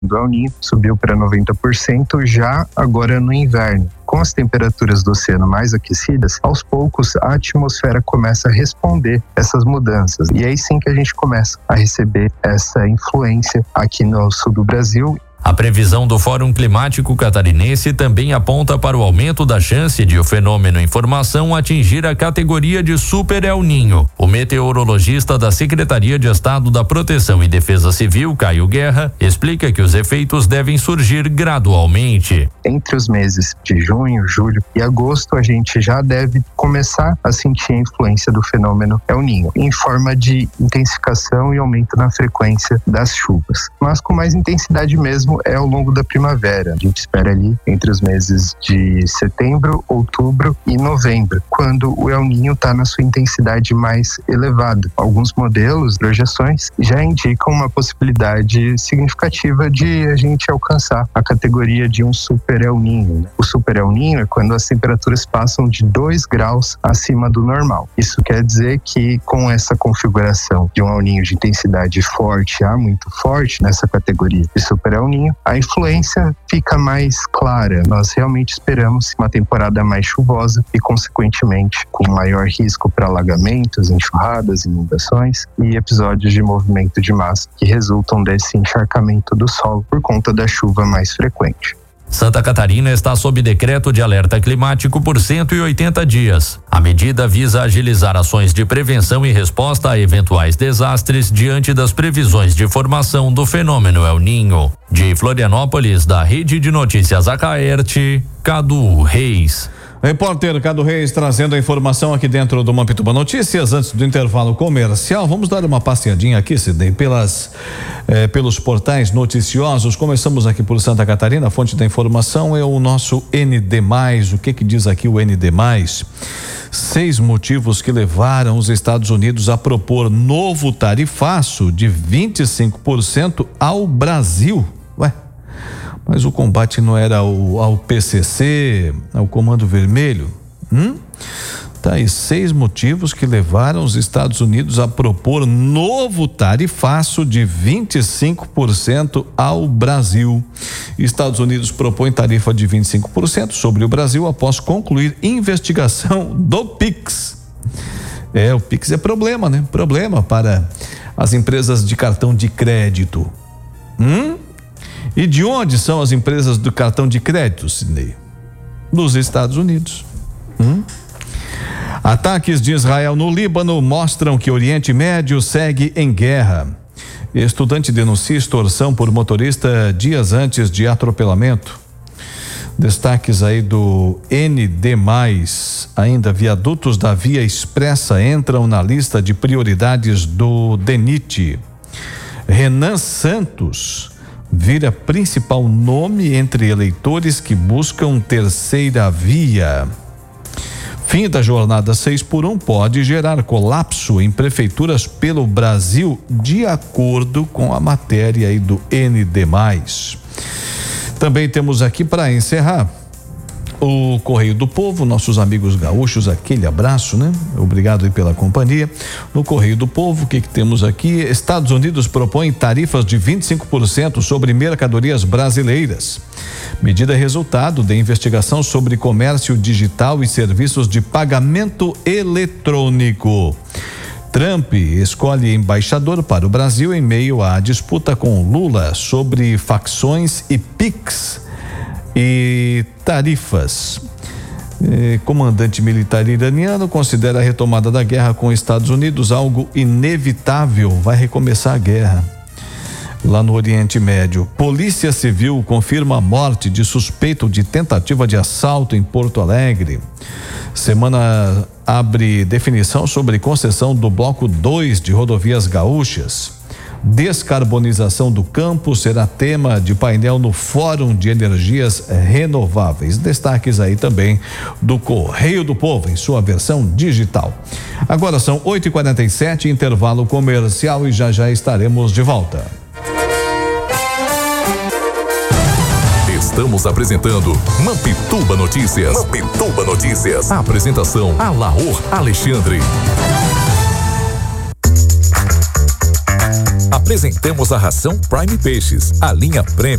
do El Niño subiu para 90% já agora no inverno. Com as temperaturas do oceano mais aquecidas, aos poucos a atmosfera começa a responder essas mudanças. E aí sim que a gente começa a receber essa influência aqui no sul do Brasil. A previsão do Fórum Climático Catarinense também aponta para o aumento da chance de o fenômeno em formação atingir a categoria de Super El Niño. O meteorologista da Secretaria de Estado da Proteção e Defesa Civil, Caio Guerra, explica que os efeitos devem surgir gradualmente. Entre os meses de junho, julho e agosto, a gente já deve começar a sentir a influência do fenômeno El Niño, em forma de intensificação e aumento na frequência das chuvas. Mas com mais intensidade mesmo é ao longo da primavera. A gente espera ali entre os meses de setembro, outubro e novembro, quando o El Niño está na sua intensidade mais elevada. Alguns modelos, projeções, já indicam uma possibilidade significativa de a gente alcançar a categoria de um Super El Niño. O Super El Niño é quando as temperaturas passam de 2 graus acima do normal. Isso quer dizer que com essa configuração de um El Niño de intensidade forte a muito forte nessa categoria de Super El Niño, a influência fica mais clara. Nós realmente esperamos uma temporada mais chuvosa e, consequentemente, com maior risco para alagamentos, enxurradas, inundações e episódios de movimento de massa que resultam desse encharcamento do solo por conta da chuva mais frequente. Santa Catarina está sob decreto de alerta climático por 180 dias. A medida visa agilizar ações de prevenção e resposta a eventuais desastres diante das previsões de formação do fenômeno El Niño. De Florianópolis, da Rede de Notícias Acaerte, Cadu Reis. Repórter Cadu Reis trazendo a informação aqui dentro do Mampituba Notícias. Antes do intervalo comercial, vamos dar uma passeadinha aqui, Sidney, pelos portais noticiosos. Começamos aqui por Santa Catarina. A fonte da informação é o nosso ND+. O que diz aqui o ND+? 6 motivos que levaram os Estados Unidos a propor novo tarifaço de 25% ao Brasil. Ué? Mas o combate não era ao PCC, ao Comando Vermelho? Tá aí 6 motivos que levaram os Estados Unidos a propor novo tarifaço de 25% ao Brasil. Estados Unidos propõe tarifa de 25% sobre o Brasil após concluir investigação do Pix. O Pix é problema, né? Problema para as empresas de cartão de crédito. E de onde são as empresas do cartão de crédito, Sidney? Dos Estados Unidos. Ataques de Israel no Líbano mostram que Oriente Médio segue em guerra. Estudante denuncia extorsão por motorista dias antes de atropelamento. Destaques aí do ND+. Ainda viadutos da Via Expressa entram na lista de prioridades do DENIT. Renan Santos vira principal nome entre eleitores que buscam terceira via. Fim da jornada 6x1 pode gerar colapso em prefeituras pelo Brasil, de acordo com a matéria aí do ND+. Também temos aqui, para encerrar, o Correio do Povo, nossos amigos gaúchos, aquele abraço, né? Obrigado aí pela companhia. No Correio do Povo, o que temos aqui? Estados Unidos propõe tarifas de 25% sobre mercadorias brasileiras. Medida resultado da investigação sobre comércio digital e serviços de pagamento eletrônico. Trump escolhe embaixador para o Brasil em meio à disputa com Lula sobre facções e PIX e tarifas. Comandante militar iraniano considera a retomada da guerra com os Estados Unidos algo inevitável. Vai recomeçar a guerra lá no Oriente Médio. Polícia Civil confirma a morte de suspeito de tentativa de assalto em Porto Alegre. Semana abre definição sobre concessão do bloco 2 de rodovias gaúchas. Descarbonização do campo será tema de painel no Fórum de Energias Renováveis. Destaques aí também do Correio do Povo em sua versão digital. Agora são 8h47, intervalo comercial, e já estaremos de volta. Estamos apresentando Mampituba Notícias. Mampituba Notícias. A apresentação: Alaor Alexandre. Apresentamos a ração Prime Peixes, a linha Prêmio.